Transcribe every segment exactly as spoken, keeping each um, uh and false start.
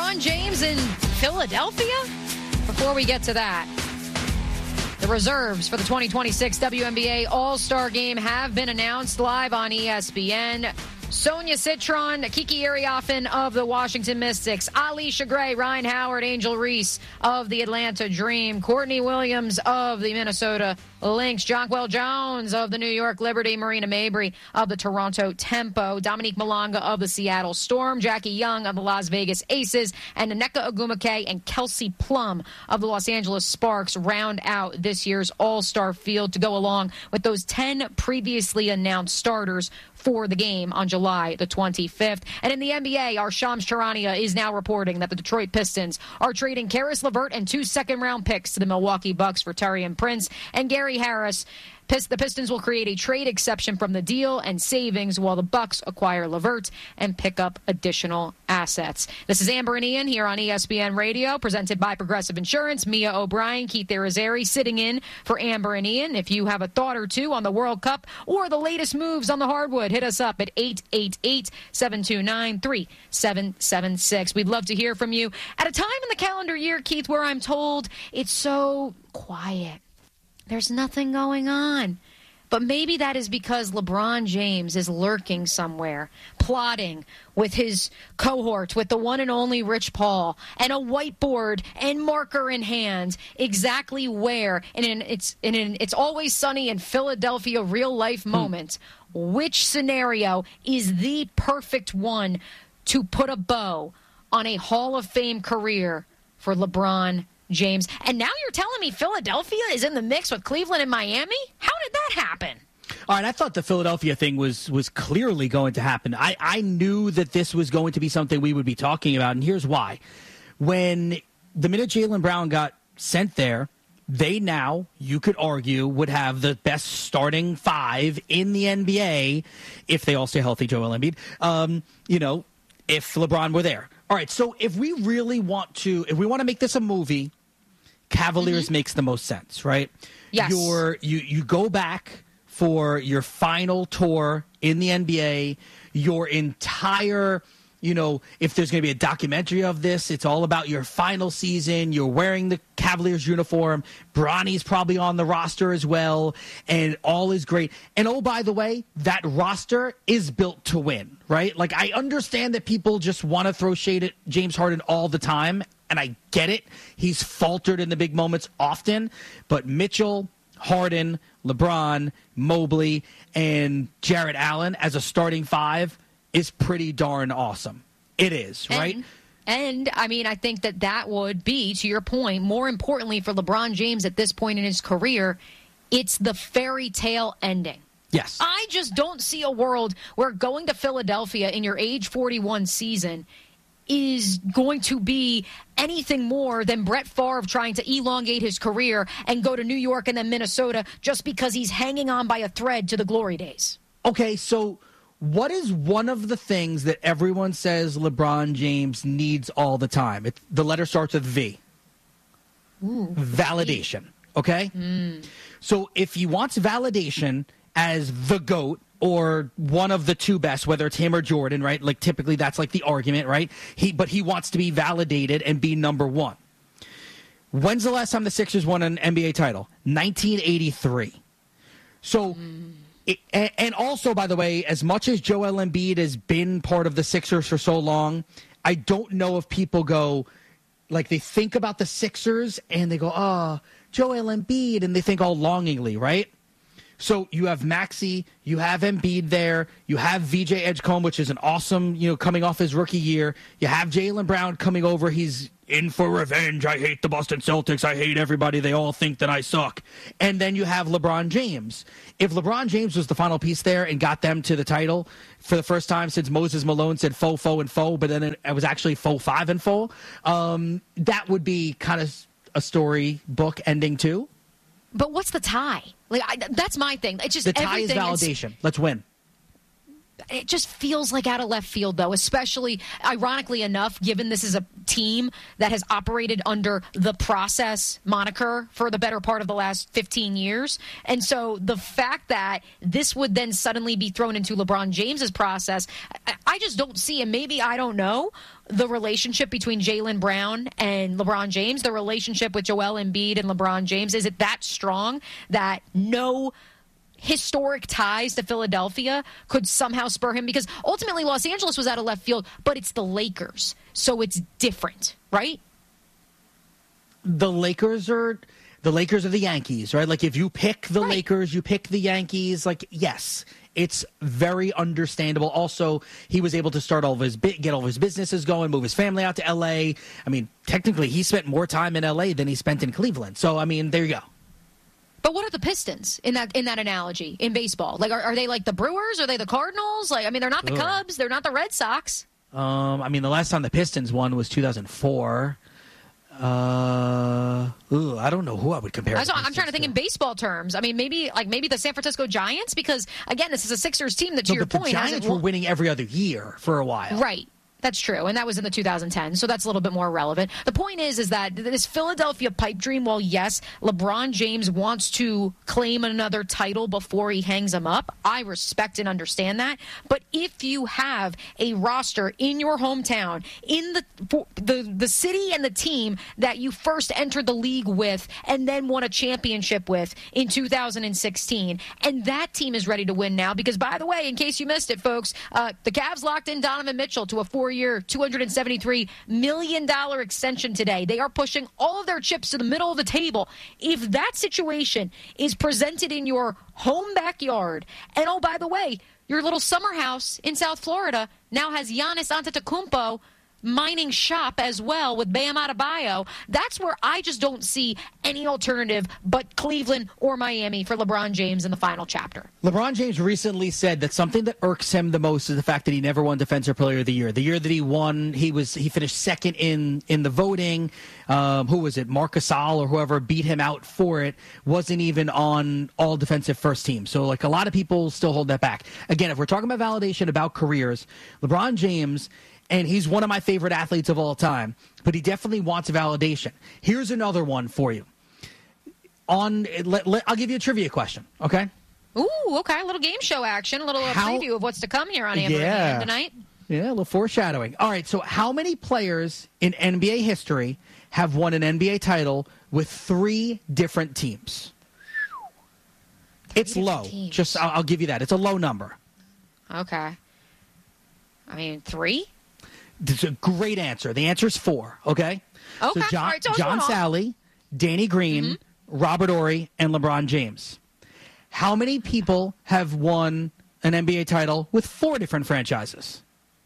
LeBron James in Philadelphia? Before we get to that, the reserves for the twenty twenty-six W N B A All-Star Game have been announced live on E S P N. Sonia Citron, Kiki Arioffen of the Washington Mystics, Alicia Gray, Ryan Howard, Angel Reese of the Atlanta Dream, Courtney Williams of the Minnesota Lynx, Jonquel Jones of the New York Liberty, Marina Mabrey of the Toronto Tempo, Dominique Malonga of the Seattle Storm, Jackie Young of the Las Vegas Aces, and Nneka Ogwumike and Kelsey Plum of the Los Angeles Sparks round out this year's All-Star field to go along with those ten previously announced starters for the game on July the twenty-fifth. And in the N B A, our Shams Charania is now reporting that the Detroit Pistons are trading Karis LeVert and two second-round picks to the Milwaukee Bucks for Taurean Prince and Gary Harris. The Pistons will create a trade exception from the deal and savings while the Bucks acquire LeVert and pick up additional assets. This is Amber and Ian here on E S P N Radio, presented by Progressive Insurance. Mia O'Brien, Keith Irizarry sitting in for Amber and Ian. If you have a thought or two on the World Cup or the latest moves on the hardwood, hit us up at eight eight eight, seven two nine, three seven seven six. We'd love to hear from you at a time in the calendar year, Keith, where I'm told it's so quiet. There's nothing going on. But maybe that is because LeBron James is lurking somewhere, plotting with his cohort, with the one and only Rich Paul, and a whiteboard and marker in hand, exactly where, in an It's, in an It's Always Sunny in Philadelphia real-life moment, hmm. which scenario is the perfect one to put a bow on a Hall of Fame career for LeBron James. And now you're telling me Philadelphia is in the mix with Cleveland and Miami? How did that happen? All right, I thought the Philadelphia thing was was clearly going to happen. I, I knew that this was going to be something we would be talking about, and here's why. When the minute Jaylen Brown got sent there, they now, you could argue, would have the best starting five in the N B A if they all stay healthy, Joel Embiid, um, you know, if LeBron were there. All right, so if we really want to, if we want to make this a movie, Cavaliers mm-hmm. makes the most sense, right? Yes. You're, you you go back for your final tour in the N B A, your entire, you know, if there's going to be a documentary of this, it's all about your final season. You're wearing the Cavaliers uniform. Bronny's probably on the roster as well, and all is great. And oh, by the way, that roster is built to win, right? Like, I understand that people just want to throw shade at James Harden all the time, and I get it. He's faltered in the big moments often, but Mitchell, Harden, LeBron, Mobley, and Jarrett Allen as a starting five is pretty darn awesome. It is, right? And, and, I mean, I think that that would be, to your point, more importantly for LeBron James at this point in his career, it's the fairy tale ending. Yes. I just don't see a world where going to Philadelphia in your age forty-one season is going to be anything more than Brett Favre trying to elongate his career and go to New York and then Minnesota just because he's hanging on by a thread to the glory days. Okay, so what is one of the things that everyone says LeBron James needs all the time? It, the letter starts with V. Ooh, validation, okay? Mm. So if he wants validation as the GOAT, or one of the two best, whether it's him or Jordan, right? Like, typically that's like the argument, right? He, but he wants to be validated and be number one. When's the last time the Sixers won an N B A title? nineteen eighty-three. So, mm. it, and also, by the way, as much as Joel Embiid has been part of the Sixers for so long, I don't know if people go, like, they think about the Sixers and they go, oh, Joel Embiid, and they think all longingly, right? So you have Maxey, you have Embiid there, you have V J Edgecombe, which is an awesome, you know, coming off his rookie year. You have Jaylen Brown coming over. He's in for revenge. I hate the Boston Celtics. I hate everybody. They all think that I suck. And then you have LeBron James. If LeBron James was the final piece there and got them to the title for the first time since Moses Malone said faux, faux, and faux, but then it, it was actually faux, five, and faux, um, that would be kind of a story book ending too. But what's the tie? Like I, that's my thing. It's just the tie is validation. Let's win. It just feels like out of left field, though, especially, ironically enough, given this is a team that has operated under the process moniker for the better part of the last fifteen years. And so the fact that this would then suddenly be thrown into LeBron James's process, I just don't see, and maybe I don't know, the relationship between Jaylen Brown and LeBron James, the relationship with Joel Embiid and LeBron James. Is it that strong that no historic ties to Philadelphia could somehow spur him? Because ultimately Los Angeles was out of left field, but it's the Lakers, so it's different, right? The Lakers are the Lakers are the Yankees, right? Like if you pick the right. Lakers, you pick the Yankees. Like, yes, it's very understandable. Also, he was able to start all of his get all of his businesses going, move his family out to L A. I mean, technically, he spent more time in L A than he spent in Cleveland. So, I mean, there you go. But what are the Pistons in that in that analogy in baseball? Like, are, are they like the Brewers? Are they the Cardinals? Like, I mean, they're not the Ugh. Cubs. They're not the Red Sox. Um, I mean, the last time the Pistons won was two thousand four. Uh, ooh, I don't know who I would compare. So I'm trying to think to. in baseball terms. I mean, maybe like maybe the San Francisco Giants, because again, this is a Sixers team that, to no, your but point, the Giants were won- winning every other year for a while, right? That's true, and that was in the two thousand tens, so that's a little bit more relevant. The point is, is that this Philadelphia pipe dream, well, yes, LeBron James wants to claim another title before he hangs him up. I respect and understand that. But if you have a roster in your hometown, in the the, the city and the team that you first entered the league with and then won a championship with in two thousand sixteen, and that team is ready to win now, because, by the way, in case you missed it, folks, uh, the Cavs locked in Donovan Mitchell to a four year, two hundred seventy-three million dollars extension today. They are pushing all of their chips to the middle of the table. If that situation is presented in your home backyard, and oh, by the way, your little summer house in South Florida now has Giannis Antetokounmpo mining shop as well with Bam Adebayo, that's where I just don't see any alternative but Cleveland or Miami for LeBron James in the final chapter. LeBron James recently said that something that irks him the most is the fact that he never won Defensive Player of the Year. The year that he won, he was he finished second in, in the voting. Um, who was it? Marc Gasol or whoever beat him out for it wasn't even on all defensive first team. So, like, a lot of people still hold that back. Again, if we're talking about validation about careers, LeBron James, and he's one of my favorite athletes of all time, but he definitely wants validation. Here's another one for you. On, let, let, I'll give you a trivia question, okay? Ooh, okay. A little game show action, a little how, preview of what's to come here on Amber yeah. and tonight. Yeah, a little foreshadowing. All right, so how many players in N B A history have won an N B A title with three different teams? Three it's different low. Teams. Just, I'll, I'll give you that. It's a low number. Okay. I mean, three? That's a great answer. The answer is four, okay? Okay. So John, All right, so John Sally, Danny Green, mm-hmm. Robert Horry, and LeBron James. How many people have won an N B A title with four different franchises?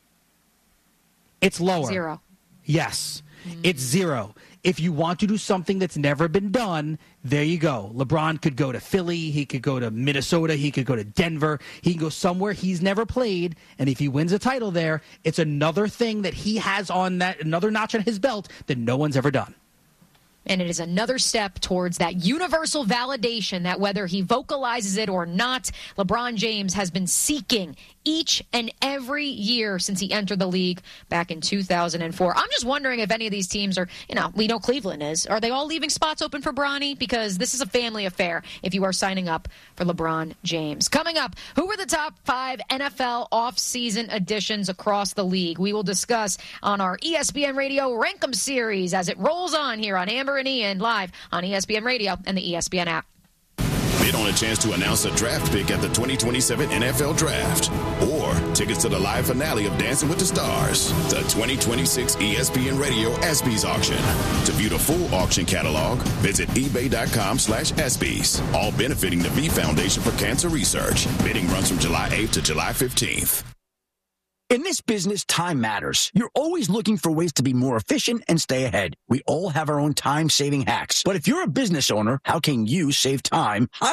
It's lower. Zero. Yes, mm-hmm. It's zero. If you want to do something that's never been done, there you go. LeBron could go to Philly. He could go to Minnesota. He could go to Denver. He can go somewhere he's never played. And if he wins a title there, it's another thing that he has on that, another notch on his belt that no one's ever done. And it is another step towards that universal validation that whether he vocalizes it or not, LeBron James has been seeking each and every year since he entered the league back in two thousand four. I'm just wondering if any of these teams are, you know, we know Cleveland is. Are they all leaving spots open for Bronny? Because this is a family affair if you are signing up for LeBron James. Coming up, who are the top five N F L off-season additions across the league? We will discuss on our E S P N Radio Rank 'em series as it rolls on here on Amber and Ian, live on E S P N Radio and the E S P N app. Bid on a chance to announce a draft pick at the twenty twenty-seven N F L Draft, or tickets to the live finale of Dancing with the Stars, the twenty twenty-six E S P N Radio ESPYs auction. To view the full auction catalog, visit ebay.com slash ESPYs, all benefiting the V Foundation for Cancer Research. Bidding runs from July eighth to July fifteenth. In this business, time matters. You're always looking for ways to be more efficient and stay ahead. We all have our own time-saving hacks. But if you're a business owner, how can you save time hiring?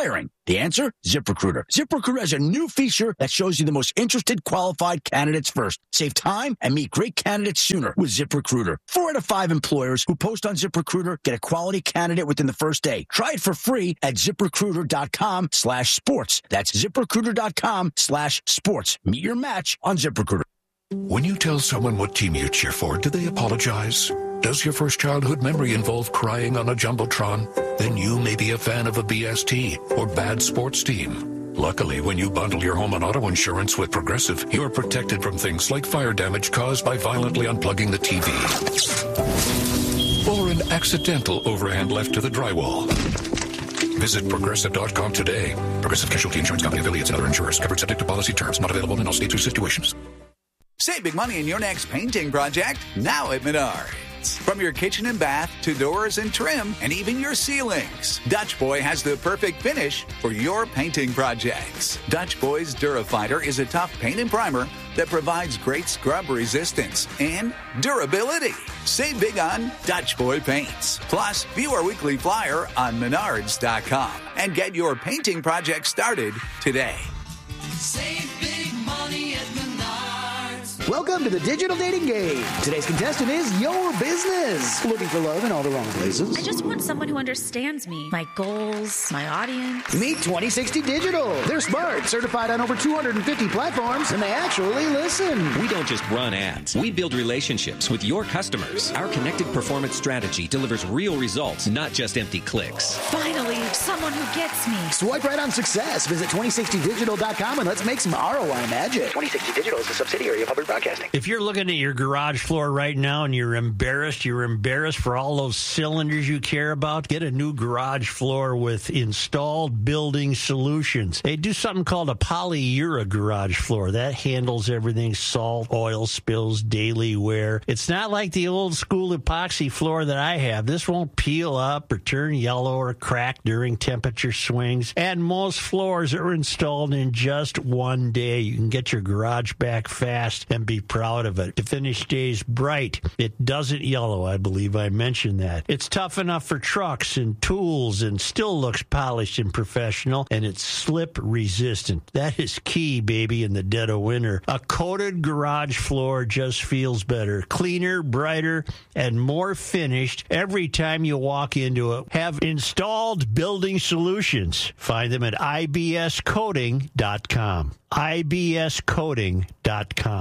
The answer? ZipRecruiter. ZipRecruiter has a new feature that shows you the most interested qualified candidates first. Save time and meet great candidates sooner with ZipRecruiter. Four out of five employers who post on ZipRecruiter get a quality candidate within the first day. Try it for free at ZipRecruiter.com slash sports. That's ZipRecruiter.com slash sports. Meet your match on ZipRecruiter. When you tell someone what team you cheer for, do they apologize? Does your first childhood memory involve crying on a Jumbotron? Then you may be a fan of a B S T or bad sports team. Luckily, when you bundle your home and auto insurance with Progressive, you are protected from things like fire damage caused by violently unplugging the T V. Or an accidental overhand left to the drywall. Visit Progressive dot com today. Progressive Casualty Insurance Company affiliates and other insurers. Covered subject to policy terms. Not available in all states or situations. Save big money in your next painting project now at Menards. From your kitchen and bath to doors and trim and even your ceilings, Dutch Boy has the perfect finish for your painting projects. Dutch Boy's Durafighter is a tough paint and primer that provides great scrub resistance and durability. Save big on Dutch Boy paints. Plus, view our weekly flyer on Menards dot com and get your painting project started today. Save big money at Menards. Welcome to the Digital Dating Game. Today's contestant is your business. Looking for love in all the wrong places? I just want someone who understands me, my goals, my audience. Meet twenty sixty Digital. They're smart, certified on over two hundred fifty platforms, and they actually listen. We don't just run ads. We build relationships with your customers. Our connected performance strategy delivers real results, not just empty clicks. Finally, someone who gets me. Swipe right on success. Visit twenty sixty digital dot com and let's make some R O I magic. twenty sixty Digital is a subsidiary of Hubbard Broadcasting. If you're looking at your garage floor right now and you're embarrassed, you're embarrassed for all those cylinders you care about, get a new garage floor with Installed Building Solutions. They do something called a polyura garage floor. That handles everything, salt, oil spills, daily wear. It's not like the old school epoxy floor that I have. This won't peel up or turn yellow or crack during temperature swings. And most floors are installed in just one day. You can get your garage back fast and be proud of it. The finish stays bright. It doesn't yellow, I believe I mentioned that. It's tough enough for trucks and tools and still looks polished and professional, and it's slip resistant. That is key, baby, in the dead of winter. A coated garage floor just feels better, cleaner, brighter, and more finished every time you walk into it. Have Installed Building Solutions. Find them at I B S coating dot com. I B S coating dot com.